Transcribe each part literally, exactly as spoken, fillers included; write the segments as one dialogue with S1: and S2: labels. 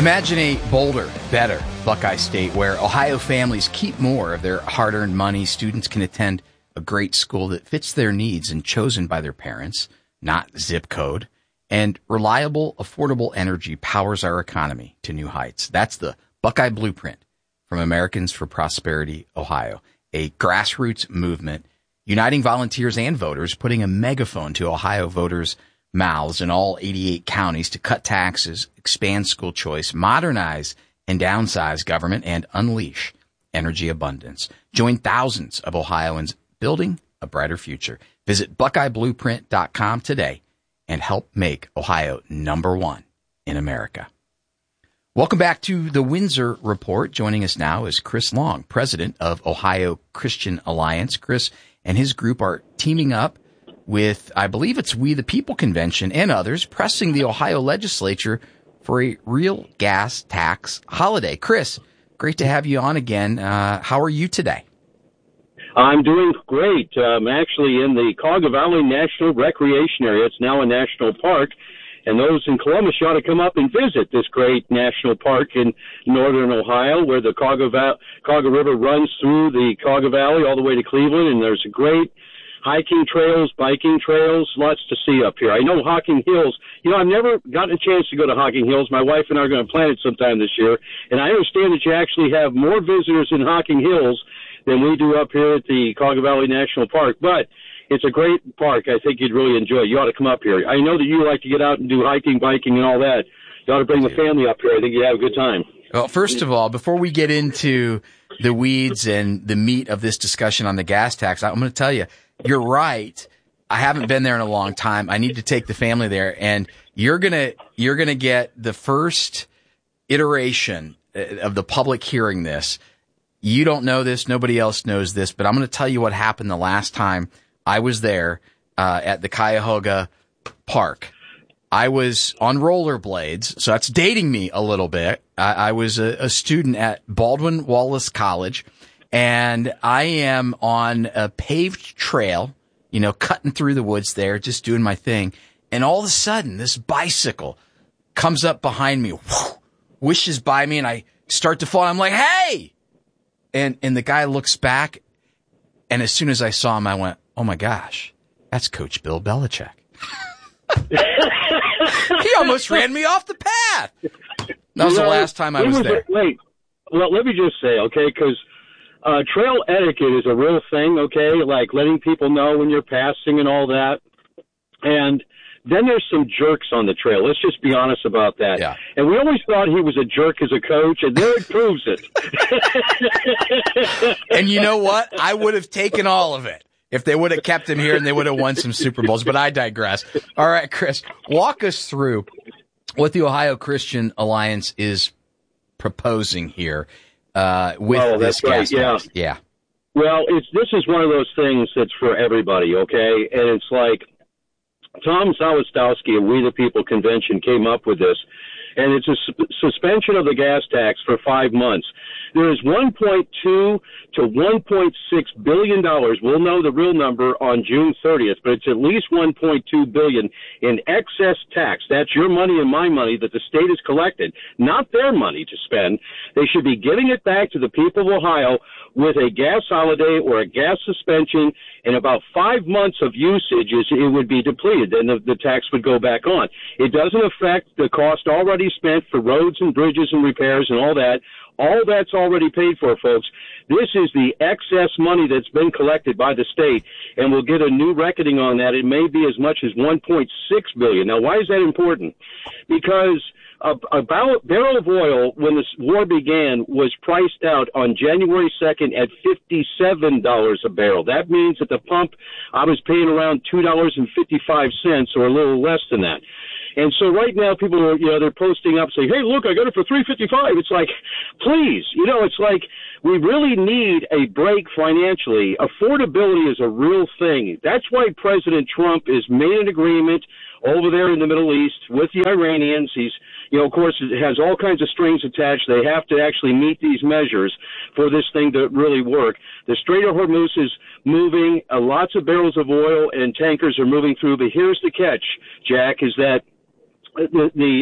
S1: Imagine a bolder, better Buckeye State where Ohio families keep more of their hard-earned money. Students can attend a great school that fits their needs and chosen by their parents, not zip code. And reliable, affordable energy powers our economy to new heights. That's the Buckeye Blueprint from Americans for Prosperity, Ohio, a grassroots movement uniting volunteers and voters, putting a megaphone to Ohio voters' mouths in all eighty-eight counties to cut taxes, expand school choice, modernize and downsize government, and unleash energy abundance. Join thousands of Ohioans building a brighter future. Visit Buckeye Blueprint dot com today and help make Ohio number one in America. Welcome back to the Windsor Report. Joining us now is Chris Long, president of Ohio Christian Alliance. Chris and his group are teaming up with, I believe it's We the People Convention and others, pressing the Ohio legislature for a real gas tax holiday. Chris, great to have you on again. Uh, how are you today?
S2: I'm doing great. I'm actually in the Cauga Valley National Recreation Area. It's now a national park, and those in Columbus ought to come up and visit this great national park in northern Ohio, where the Cauga, Va- Cauga River runs through the Cauga Valley all the way to Cleveland, and there's a great hiking trails, biking trails, lots to see up here. I know Hocking Hills. You know, I've never gotten a chance to go to Hocking Hills. My wife and I are going to plan it sometime this year, and I understand that you actually have more visitors in Hocking Hills than we do up here at the Cauga Valley National Park. But it's a great park. I think you'd really enjoy it. You ought to come up here. I know that you like to get out and do hiking, biking, and all that. You ought to bring the family up here. I think you'd have a good time.
S1: Well, first of all, before we get into the weeds and the meat of this discussion on the gas tax, I'm going to tell you, you're right. I haven't been there in a long time. I need to take the family there, and you're gonna you're gonna get the first iteration of the public hearing this. You don't know this, nobody else knows this, but I'm going to tell you what happened the last time I was there uh, at the Cuyahoga Park. I was on rollerblades, so that's dating me a little bit. I, I was a, a student at Baldwin Wallace College. And I am on a paved trail, you know, cutting through the woods there, just doing my thing. And all of a sudden, this bicycle comes up behind me, whoosh, wishes by me, and I start to fall. I'm like, hey! And and the guy looks back, and as soon as I saw him, I went, oh my gosh, that's Coach Bill Belichick. He almost ran me off the path. That was you know, the last time I was, was there.
S2: Wait, well, let me just say, okay, because Uh, trail etiquette is a real thing, okay, like letting people know when you're passing and all that. And then there's some jerks on the trail. Let's just be honest about that.
S1: Yeah.
S2: And we always thought he was a jerk as a coach, and there it proves it.
S1: And you know what? I would have taken all of it if they would have kept him here and they would have won some Super Bowls, but I digress. All right, Chris, walk us through what the Ohio Christian Alliance is proposing here. Uh, with
S2: oh,
S1: this
S2: that's
S1: gas
S2: right. Yeah.
S1: tax. Yeah.
S2: Well, it's this is one of those things that's for everybody, okay? And it's like Tom Zawistowski of We the People Convention came up with this, and it's a su- suspension of the gas tax for five months. There is one point two to one point six billion dollars. We'll know the real number on June thirtieth, but it's at least one point two billion dollars in excess tax. That's your money and my money that the state has collected, not their money to spend. They should be giving it back to the people of Ohio with a gas holiday or a gas suspension. In about five months of usage, it would be depleted, and the, the tax would go back on. It doesn't affect the cost already spent for roads and bridges and repairs and all that. All that's already paid for, folks. This is the excess money that's been collected by the state, and we'll get a new reckoning on that. It may be as much as one point six billion dollars. Now, why is that important? Because a, a barrel of oil, when this war began, was priced out on January second at fifty-seven dollars a barrel. That means at the pump, I was paying around two dollars and fifty-five cents, or a little less than that. And so right now people are, you know, they're posting up saying, hey, look, I got it for three fifty-five. It's like, please, you know, it's like we really need a break financially. Affordability is a real thing. That's why President Trump has made an agreement over there in the Middle East with the Iranians. He's, you know, of course, it has all kinds of strings attached. They have to actually meet these measures for this thing to really work. The Strait of Hormuz is moving. Uh, lots of barrels of oil and tankers are moving through. But here's the catch, Jack, is that The, the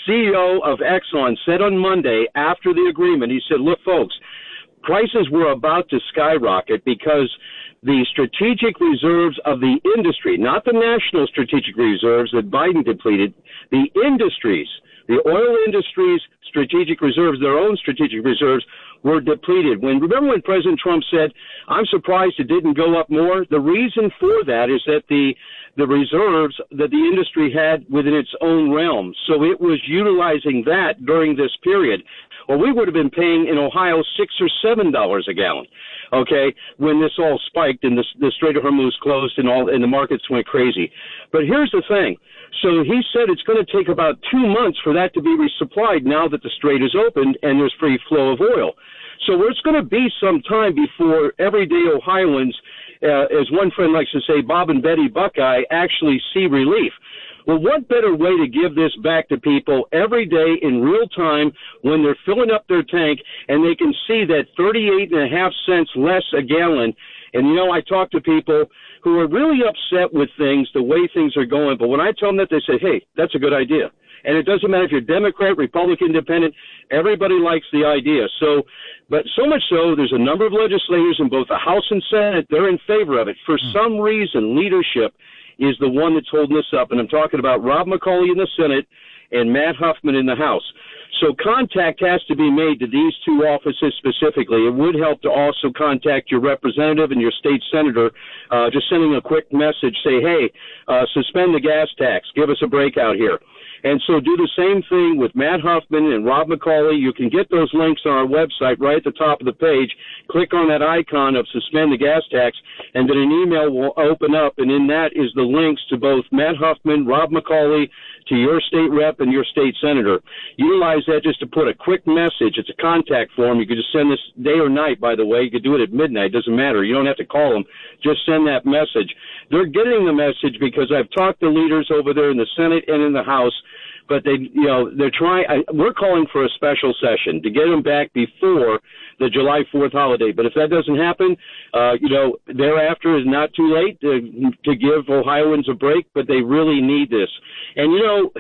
S2: C E O of Exxon, said on Monday after the agreement, he said, look, folks, prices were about to skyrocket because the strategic reserves of the industry, not the national strategic reserves that Biden depleted, the industries, the oil industry's strategic reserves, their own strategic reserves, were depleted. When remember when President Trump said, I'm surprised it didn't go up more? The reason for that is that the the reserves that the industry had within its own realm. So it was utilizing that during this period. Well, we would have been paying in Ohio six or seven dollars a gallon, okay, when this all spiked and the, the Strait of Hormuz closed and all and the markets went crazy. But here's the thing. So he said it's going to take about two months for that to be resupplied now that the strait is opened and there's free flow of oil. So it's going to be some time before everyday Ohioans, uh, as one friend likes to say, Bob and Betty Buckeye, actually see relief. Well, what better way to give this back to people every day in real time when they're filling up their tank and they can see that thirty-eight and a half cents less a gallon. And, you know, I talk to people who are really upset with things, the way things are going. But when I tell them that, they say, hey, that's a good idea. And it doesn't matter if you're Democrat, Republican, Independent, everybody likes the idea. So, but so much so, there's a number of legislators in both the House and Senate, they're in favor of it. For mm. some reason, leadership is the one that's holding this up. And I'm talking about Rob McCauley in the Senate and Matt Huffman in the House. So contact has to be made to these two offices specifically. It would help to also contact your representative and your state senator, uh, just sending a quick message, say, hey, uh, suspend the gas tax, give us a break out here. And so do the same thing with Matt Huffman and Rob McCauley. You can get those links on our website right at the top of the page. Click on that icon of suspend the gas tax, and then an email will open up, and in that is the links to both Matt Huffman, Rob McCauley, to your state rep and your state senator. Utilize that just to put a quick message. It's a contact form. You could just send this day or night, by the way. You could do it at midnight. It doesn't matter. You don't have to call them. Just send that message. They're getting the message because I've talked to leaders over there in the Senate and in the House, but they, you know, they're trying. I, we're calling for a special session to get them back before the July fourth holiday. But if that doesn't happen, uh, you know, thereafter is not too late to, to give Ohioans a break, but they really need this. And, you know,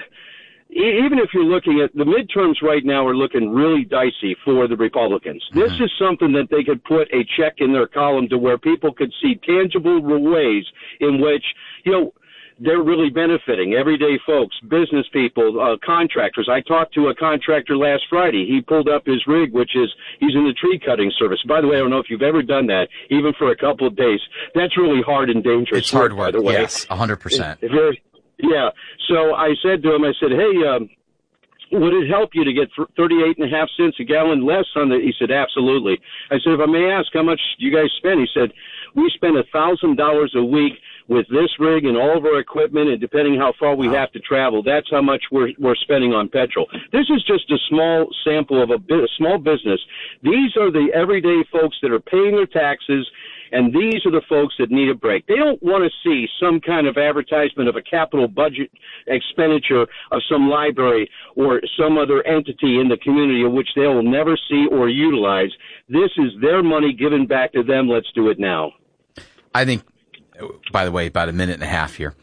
S2: even if you're looking at the midterms right now are looking really dicey for the Republicans. Mm-hmm. This is something that they could put a check in their column to where people could see tangible ways in which, you know, they're really benefiting everyday folks, business people, uh, contractors. I talked to a contractor last Friday. He pulled up his rig, which is, he's in the tree cutting service. By the way, I don't know if you've ever done that, even for a couple of days. That's really hard and dangerous.
S1: It's hard
S2: work,
S1: work,
S2: by the way.
S1: yes, one hundred percent.
S2: If you're, yeah. So I said to him, I said, hey, um, would it help you to get thirty-eight and a half cents a gallon less on the, he said, absolutely. I said, if I may ask, how much do you guys spend? He said, we spend a thousand dollars a week with this rig and all of our equipment, and depending how far we have to travel, that's how much we're we're spending on petrol. This is just a small sample of a, a small business. These are the everyday folks that are paying their taxes, and these are the folks that need a break. They don't want to see some kind of advertisement of a capital budget expenditure of some library or some other entity in the community of which they will never see or utilize. This is their money given back to them. Let's do it now.
S1: I think, by the way, about a minute and a half here.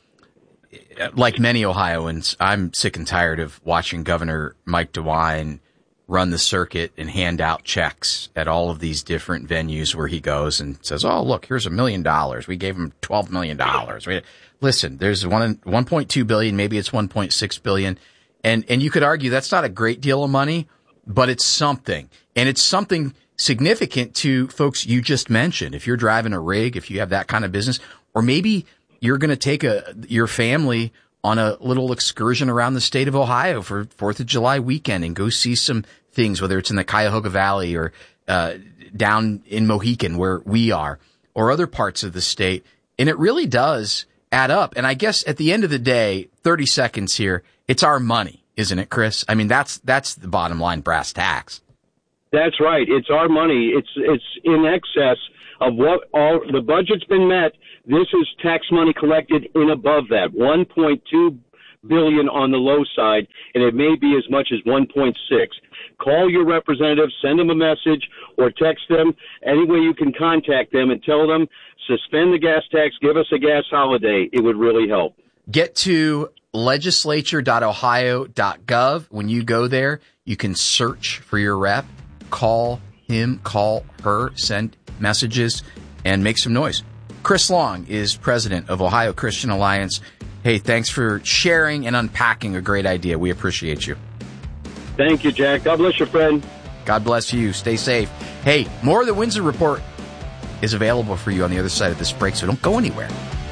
S1: Like many Ohioans, I'm sick and tired of watching Governor Mike DeWine run the circuit and hand out checks at all of these different venues where he goes and says, oh, look, here's a million dollars. We gave him twelve million dollars. We, listen, there's one, one point two billion, maybe it's one point six billion. And, and you could argue that's not a great deal of money, but it's something. And it's something significant to folks you just mentioned. If you're driving a rig, if you have that kind of business, or maybe you're going to take a your family on a little excursion around the state of Ohio for fourth of July weekend and go see some things, whether it's in the Cuyahoga Valley or uh, down in Mohican where we are, or other parts of the state. And it really does add up. And I guess at the end of the day, thirty seconds here, it's our money, isn't it, Chris? I mean, that's that's the bottom line, brass tacks.
S2: That's right. It's our money. It's it's in excess of what all the budget's been met. This is tax money collected in above that, one point two billion dollars on the low side, and it may be as much as one point six. Call your representative, send them a message, or text them. Any way you can contact them and tell them, suspend the gas tax, give us a gas holiday. It would really help.
S1: Get to legislature dot ohio dot gov. When you go there, you can search for your rep, call him, call her, send messages, and make some noise. Chris Long is president of Ohio Christian Alliance. Hey, thanks for sharing and unpacking a great idea. We appreciate you.
S2: Thank you, Jack. God bless your friend.
S1: God bless you. Stay safe. Hey, more of the Windsor Report is available for you on the other side of this break, so don't go anywhere.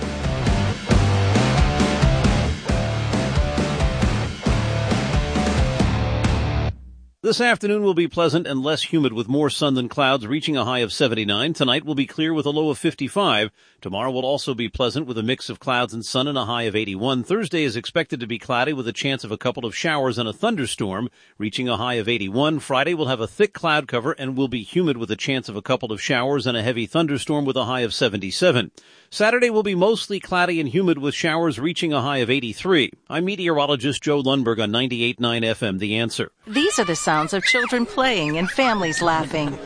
S3: This afternoon will be pleasant and less humid with more sun than clouds, reaching a high of seventy-nine. Tonight will be clear with a low of fifty-five. Tomorrow will also be pleasant with a mix of clouds and sun and a high of eighty-one. Thursday is expected to be cloudy with a chance of a couple of showers and a thunderstorm, reaching a high of eighty-one. Friday will have a thick cloud cover and will be humid with a chance of a couple of showers and a heavy thunderstorm with a high of seventy-seven. Saturday will be mostly cloudy and humid with showers reaching a high of eighty-three. I'm meteorologist Joe Lundberg on ninety-eight point nine F M, The Answer.
S4: These are the sounds of children playing and families laughing.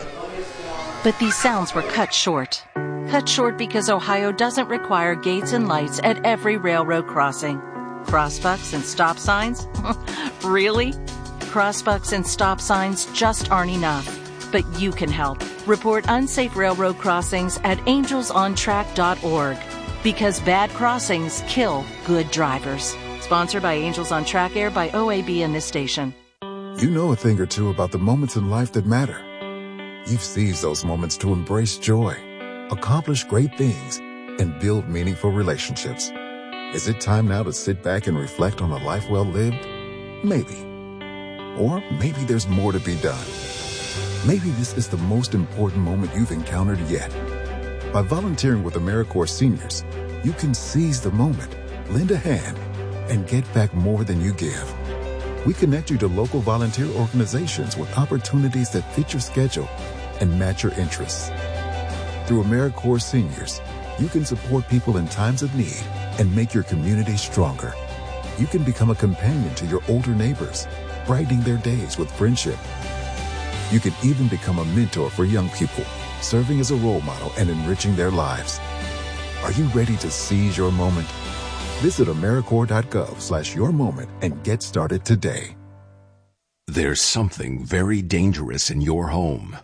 S4: But these sounds were cut short. Cut short because Ohio doesn't require gates and lights at every railroad crossing. Crossbucks and stop signs? Really? Crossbucks and stop signs just aren't enough. But you can help. Report unsafe railroad crossings at angels on track dot org. Because bad crossings kill good drivers. Sponsored by Angels on Track, aired by O A B and this station.
S5: You know a thing or two about the moments in life that matter. You've seized those moments to embrace joy, accomplish great things, and build meaningful relationships. Is it time now to sit back and reflect on a life well lived? Maybe. Or maybe there's more to be done. Maybe this is the most important moment you've encountered yet. By volunteering with AmeriCorps Seniors, you can seize the moment, lend a hand, and get back more than you give. We connect you to local volunteer organizations with opportunities that fit your schedule and match your interests. Through AmeriCorps Seniors, you can support people in times of need and make your community stronger. You can become a companion to your older neighbors, brightening their days with friendship. You can even become a mentor for young people, serving as a role model and enriching their lives. Are you ready to seize your moment? Visit AmeriCorps.gov slash your moment and get started today.
S6: There's something very dangerous in your home.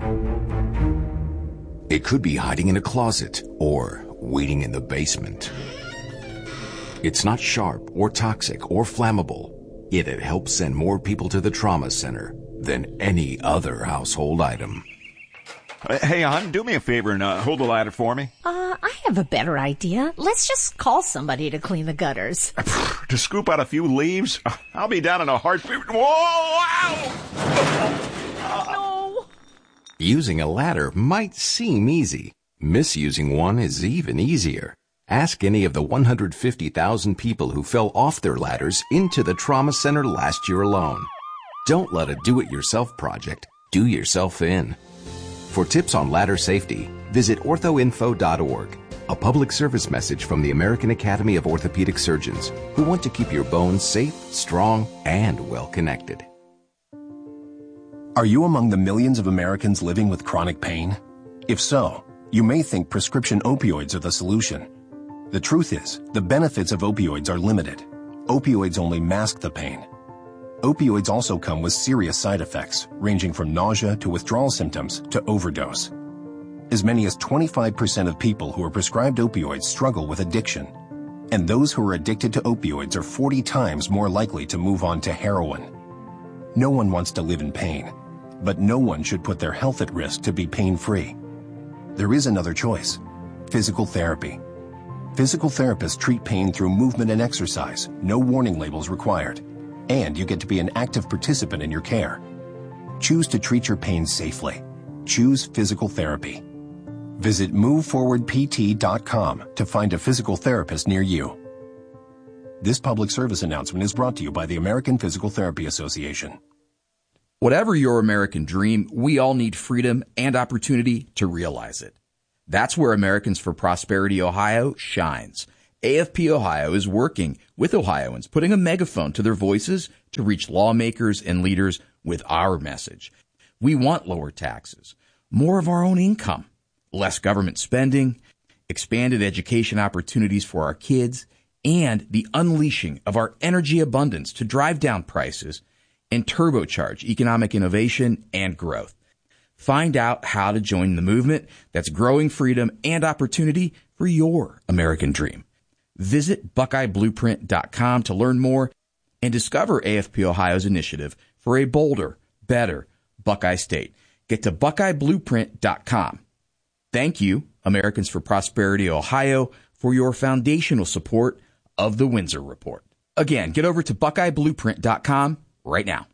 S6: It could be hiding in a closet or waiting in the basement. It's not sharp or toxic or flammable, yet it helps send more people to the trauma center than any other household item.
S7: Hey, hon, do me a favor and uh, hold the ladder for me.
S8: Uh, I have a better idea. Let's just call somebody to clean the gutters.
S7: To scoop out a few leaves? I'll be down in a heartbeat. Whoa! Wow!
S8: No!
S6: Using a ladder might seem easy. Misusing one is even easier. Ask any of the one hundred fifty thousand people who fell off their ladders into the trauma center last year alone. Don't let a do-it-yourself project do yourself in. For tips on ladder safety, visit ortho info dot org, a public service message from the American Academy of Orthopedic Surgeons, who want to keep your bones safe, strong, and well-connected.
S9: Are you among the millions of Americans living with chronic pain? If so, you may think prescription opioids are the solution. The truth is, the benefits of opioids are limited. Opioids only mask the pain. Opioids also come with serious side effects, ranging from nausea to withdrawal symptoms to overdose. As many as twenty-five percent of people who are prescribed opioids struggle with addiction. And those who are addicted to opioids are forty times more likely to move on to heroin. No one wants to live in pain, but no one should put their health at risk to be pain-free. There is another choice: physical therapy. Physical therapists treat pain through movement and exercise, no warning labels required. And you get to be an active participant in your care. Choose to treat your pain safely. Choose physical therapy. Visit move forward p t dot com to find a physical therapist near you. This public service announcement is brought to you by the American Physical Therapy Association.
S1: Whatever your American dream, we all need freedom and opportunity to realize it. That's where Americans for Prosperity Ohio shines. A F P Ohio is working with Ohioans, putting a megaphone to their voices to reach lawmakers and leaders with our message. We want lower taxes, more of our own income, less government spending, expanded education opportunities for our kids, and the unleashing of our energy abundance to drive down prices and turbocharge economic innovation and growth. Find out how to join the movement that's growing freedom and opportunity for your American dream. Visit Buckeye Blueprint dot com to learn more and discover A F P Ohio's initiative for a bolder, better Buckeye State. Get to Buckeye Blueprint dot com. Thank you, Americans for Prosperity Ohio, for your foundational support of the Windsor Report. Again, get over to Buckeye Blueprint dot com right now.